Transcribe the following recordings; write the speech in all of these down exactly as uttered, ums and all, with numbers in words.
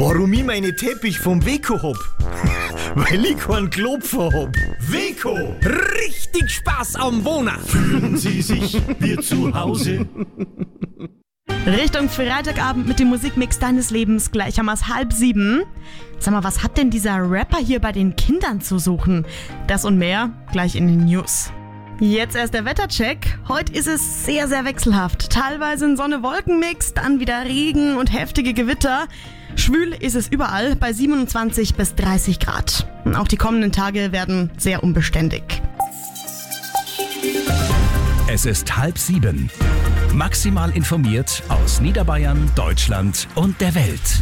Warum ich meine Teppich vom Weco hab? Weil ich keinen Klopfer hab. Weco! Richtig Spaß am Wohnen! Fühlen Sie sich wie zu Hause? Richtung Freitagabend mit dem Musikmix deines Lebens, gleich haben wir es halb sieben. Sag mal, was hat denn dieser Rapper hier bei den Kindern zu suchen? Das und mehr gleich in den News. Jetzt erst der Wettercheck. Heute ist es sehr, sehr wechselhaft. Teilweise ein Sonne-Wolken-Mix, dann wieder Regen und heftige Gewitter. Schwül ist es überall bei siebenundzwanzig bis dreißig Grad. Und auch die kommenden Tage werden sehr unbeständig. Es ist halb sieben. Maximal informiert aus Niederbayern, Deutschland und der Welt.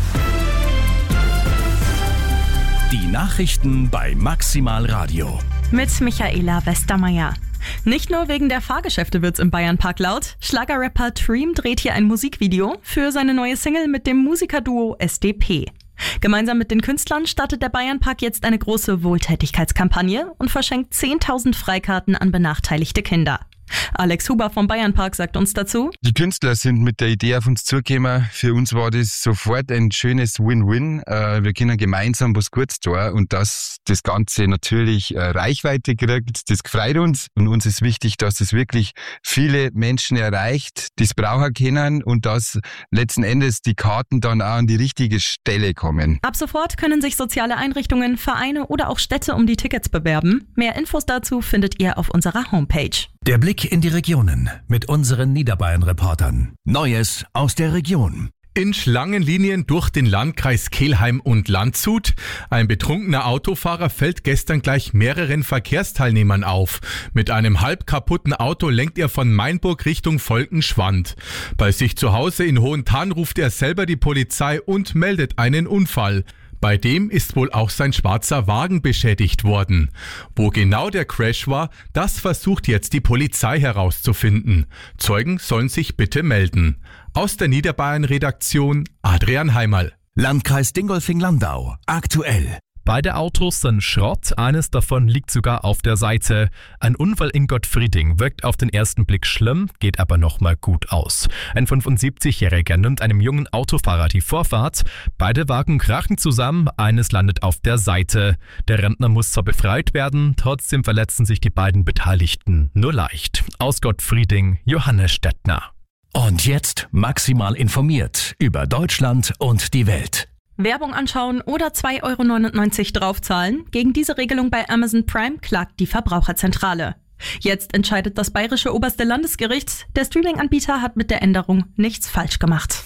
Die Nachrichten bei Maximal Radio. Mit Michaela Westermeier. Nicht nur wegen der Fahrgeschäfte wird's im Bayernpark laut. Schlagerrapper Dream dreht hier ein Musikvideo für seine neue Single mit dem Musikerduo S D P. Gemeinsam mit den Künstlern startet der Bayernpark jetzt eine große Wohltätigkeitskampagne und verschenkt zehntausend Freikarten an benachteiligte Kinder. Alex Huber vom Bayernpark sagt uns dazu: Die Künstler sind mit der Idee auf uns zugekommen. Für uns war das sofort ein schönes Win-Win. Wir können gemeinsam was Gutes tun und dass das Ganze natürlich Reichweite kriegt, das freut uns. Und uns ist wichtig, dass es wirklich viele Menschen erreicht, die es brauchen können und dass letzten Endes die Karten dann auch an die richtige Stelle kommen. Ab sofort können sich soziale Einrichtungen, Vereine oder auch Städte um die Tickets bewerben. Mehr Infos dazu findet ihr auf unserer Homepage. Der Blick in die Regionen mit unseren Niederbayern-Reportern. Neues aus der Region. In Schlangenlinien durch den Landkreis Kelheim und Landshut. Ein betrunkener Autofahrer fällt gestern gleich mehreren Verkehrsteilnehmern auf. Mit einem halb kaputten Auto lenkt er von Mainburg Richtung Volkenschwand. Bei sich zu Hause in Hohenthal ruft er selber die Polizei und meldet einen Unfall. Bei dem ist wohl auch sein schwarzer Wagen beschädigt worden. Wo genau der Crash war, das versucht jetzt die Polizei herauszufinden. Zeugen sollen sich bitte melden. Aus der Niederbayern-Redaktion Adrian Heimerl. Landkreis Dingolfing-Landau. Aktuell. Beide Autos sind Schrott, eines davon liegt sogar auf der Seite. Ein Unfall in Gottfrieding wirkt auf den ersten Blick schlimm, geht aber nochmal gut aus. Ein fünfundsiebzigjähriger nimmt einem jungen Autofahrer die Vorfahrt. Beide Wagen krachen zusammen, eines landet auf der Seite. Der Rentner muss zwar befreit werden, trotzdem verletzen sich die beiden Beteiligten nur leicht. Aus Gottfrieding, Johannes Stettner. Und jetzt maximal informiert über Deutschland und die Welt. Werbung anschauen oder zwei Euro neunundneunzig draufzahlen? Gegen diese Regelung bei Amazon Prime klagt die Verbraucherzentrale. Jetzt entscheidet das bayerische oberste Landesgericht, der Streaming-Anbieter hat mit der Änderung nichts falsch gemacht.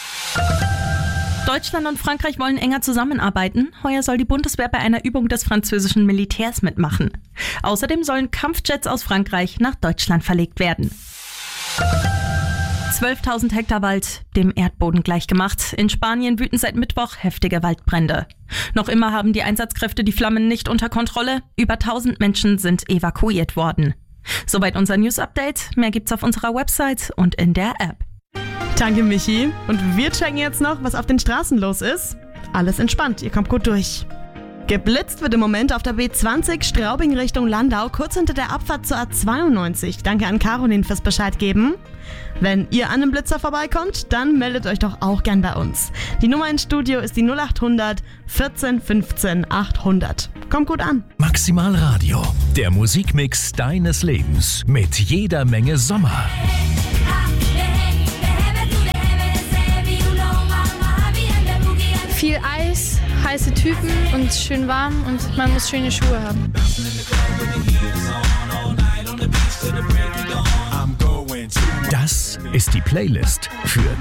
Deutschland und Frankreich wollen enger zusammenarbeiten. Heuer soll die Bundeswehr bei einer Übung des französischen Militärs mitmachen. Außerdem sollen Kampfjets aus Frankreich nach Deutschland verlegt werden. zwölftausend Hektar Wald dem Erdboden gleichgemacht. In Spanien wüten seit Mittwoch heftige Waldbrände. Noch immer haben die Einsatzkräfte die Flammen nicht unter Kontrolle. Über tausend Menschen sind evakuiert worden. Soweit unser News-Update. Mehr gibt's auf unserer Website und in der App. Danke, Michi. Und wir checken jetzt noch, was auf den Straßen los ist. Alles entspannt, ihr kommt gut durch. Geblitzt wird im Moment auf der B zwanzig Straubing Richtung Landau, kurz hinter der Abfahrt zur A zweiundneunzig. Danke an Caroline fürs Bescheid geben. Wenn ihr an einem Blitzer vorbeikommt, dann meldet euch doch auch gern bei uns. Die Nummer ins Studio ist die null achthundert vierzehn fünfzehn achthundert. Kommt gut an. Maximal Radio, der Musikmix deines Lebens mit jeder Menge Sommer. Viel Eis, heiße Typen und schön warm und man muss schöne Schuhe haben. Das ist die Playlist für